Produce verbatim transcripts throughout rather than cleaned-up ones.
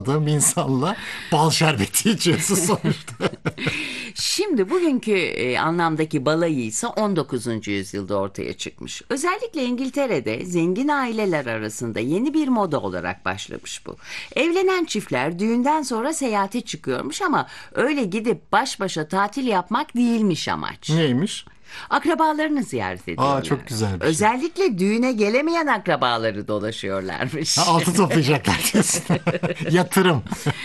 bir insanla bal şerbeti içiyorsun sonuçta. Şimdi bugünkü e, anlamdaki balayı ise on dokuzuncu yüzyılda ortaya çıkmış. Özellikle İngiltere'de zengin aileler arasında yeni bir moda olarak başlamış bu. Evlenen çiftler düğünden sonra seyahate çıkıyormuş ama öyle gidip baş başa tatil yapmak değilmiş amaç. Neymiş? Akrabalarını ziyaret Aa, çok ediyorlarmış. güzel bir şey. Özellikle düğüne gelemeyen akrabaları dolaşıyorlarmış. Ha, altın toplayacaklar diyorsun. Yatırım.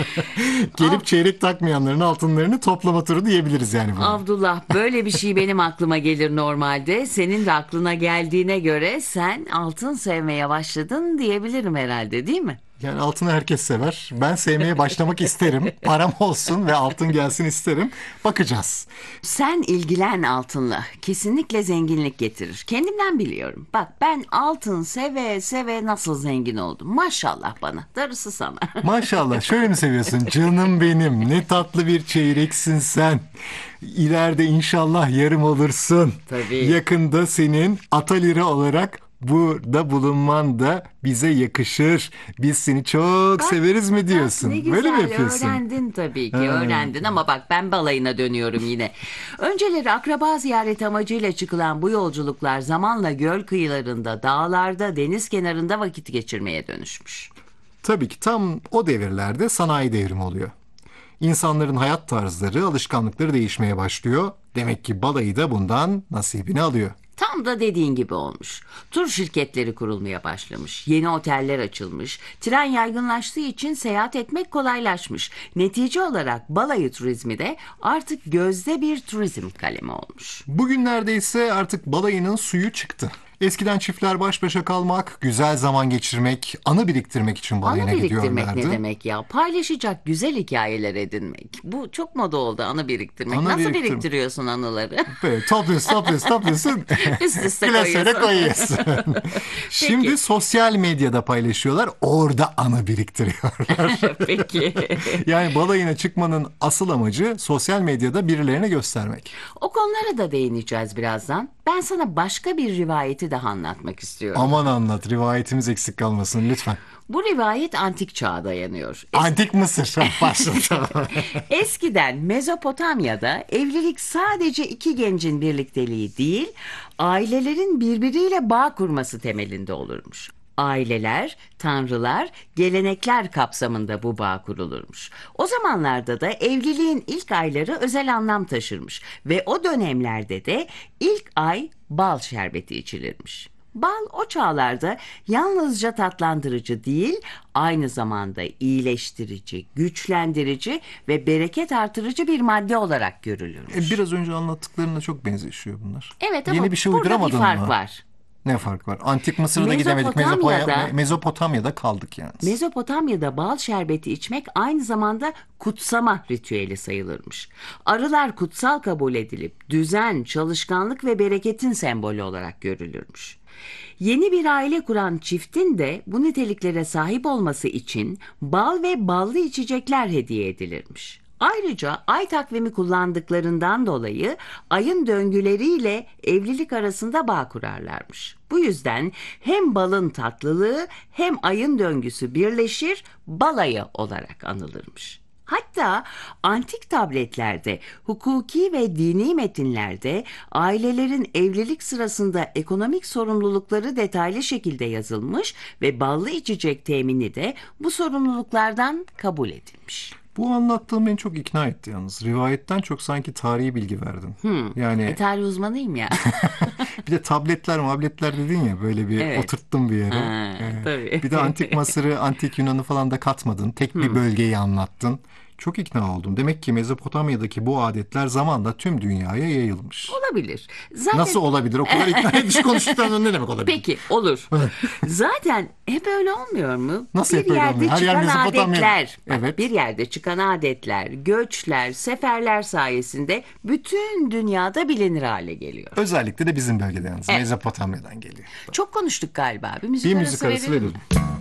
Gelip çeyrek takmayanların altınlarını toplama turu diyebiliriz yani buna. Abdullah, böyle bir şey benim aklıma gelir normalde. Senin de aklına geldiğine göre sen altın sevmeye başladın diyebilirim herhalde, değil mi? Yani altını herkes sever. Ben sevmeye başlamak isterim. Param olsun ve altın gelsin isterim. Bakacağız. Sen ilgilen altınla. Kesinlikle zenginlik getirir. Kendimden biliyorum. Bak, ben altın seve seve nasıl zengin oldum. Maşallah bana. Darısı sana. Maşallah, şöyle mi seviyorsun? Canım benim, ne tatlı bir çeyreksin sen. İleride inşallah yarım olursun. Tabii. Yakında senin atalira olarak burada bulunman da bize yakışır. Biz seni çok Bak, severiz mi bak, diyorsun? ne güzel Böyle mi yapıyorsun? öğrendin tabii ki, Ha. öğrendin ama bak, ben balayına dönüyorum yine. Önceleri akraba ziyaret amacıyla çıkılan bu yolculuklar zamanla göl kıyılarında, dağlarda, deniz kenarında vakit geçirmeye dönüşmüş. Tabii ki tam o devirlerde sanayi devrimi oluyor. İnsanların hayat tarzları, alışkanlıkları değişmeye başlıyor. Demek ki balayı da bundan nasibini alıyor. Tam da dediğin gibi olmuş. Tur şirketleri kurulmaya başlamış. Yeni oteller açılmış. Tren yaygınlaştığı için seyahat etmek kolaylaşmış. Netice olarak balayı turizmi de artık gözde bir turizm kalemi olmuş. Bugünlerde ise artık balayının suyu çıktı. Eskiden çiftler baş başa kalmak, güzel zaman geçirmek, anı biriktirmek için balayına Anı biriktirmek gidiyorlardı. ne demek ya? Paylaşacak güzel hikayeler edinmek. Bu çok moda oldu, anı biriktirmek. Anı Nasıl biriktirmek. biriktiriyorsun anıları? Böyle topluyorsun, topluyorsun, topluyorsun. Üst üste Klasöre koyuyorsun. koyuyorsun. Şimdi sosyal medyada paylaşıyorlar, orada anı biriktiriyorlar. Peki. Yani balayına çıkmanın asıl amacı sosyal medyada birilerine göstermek. O konulara da değineceğiz birazdan. Ben sana başka bir rivayeti daha anlatmak istiyorum. Aman anlat, rivayetimiz eksik kalmasın lütfen. Bu rivayet antik çağa dayanıyor. Es- Antik Mısır. Başladı. Eskiden Mezopotamya'da evlilik sadece iki gencin birlikteliği değil, ailelerin birbiriyle bağ kurması temelinde olurmuş. Aileler, tanrılar, gelenekler kapsamında bu bağ kurulurmuş. O zamanlarda da evliliğin ilk ayları özel anlam taşırmış ve o dönemlerde de ilk ay bal şerbeti içilirmiş. Bal o çağlarda yalnızca tatlandırıcı değil, aynı zamanda iyileştirici, güçlendirici ve bereket artırıcı bir madde olarak görülürmüş. E, Biraz önce anlattıklarına çok benzeşiyor bunlar. Evet, ama Yeni bir şey burada bir uyduramadın fark mı? var. Ne fark var? Antik Mısır'da gidemedik. Mezopotamya'da- Mezopotamya'da, Mezopotamya'da kaldık yani. Mezopotamya'da bal şerbeti içmek aynı zamanda kutsama ritüeli sayılırmış. Arılar kutsal kabul edilip düzen, çalışkanlık ve bereketin sembolü olarak görülürmüş. Yeni bir aile kuran çiftin de bu niteliklere sahip olması için bal ve ballı içecekler hediye edilirmiş. Ayrıca ay takvimi kullandıklarından dolayı ayın döngüleriyle evlilik arasında bağ kurarlarmış. Bu yüzden hem balın tatlılığı hem ayın döngüsü birleşir, balayı olarak anılırmış. Hatta antik tabletlerde, hukuki ve dini metinlerde ailelerin evlilik sırasında ekonomik sorumlulukları detaylı şekilde yazılmış ve ballı içecek temini de bu sorumluluklardan kabul edilmiş. Bu anlattığın beni çok ikna etti yalnız. Rivayetten çok sanki tarihi bilgi verdin. Yani E, tarih uzmanıyım ya. bir de tabletler, mabletler dedin ya, böyle bir Evet. oturttun bir yere. Ha, Ee, tabii. Bir de antik Mısır'ı, antik Yunan'ı falan da katmadın. Tek bir bölgeyi anlattın. Çok ikna oldum. Demek ki Mezopotamya'daki bu adetler zamanla tüm dünyaya yayılmış. Olabilir. Zaten Nasıl olabilir? O kadar ikna edici konuştuktan sonra ne demek olabilir? Peki, olur. Zaten hep öyle olmuyor mu? Nasıl bir hep öyle yerde olmuyor? Her yer çıkan Mezopotamya. adetler, bak, Evet. bir yerde çıkan adetler, göçler, seferler sayesinde bütün dünyada bilinir hale geliyor. Özellikle de bizim bölgede yalnız. Evet. Mezopotamya'dan geliyor. Çok konuştuk galiba. Bir müzik Bir arası müzik arası verelim mi? verelim.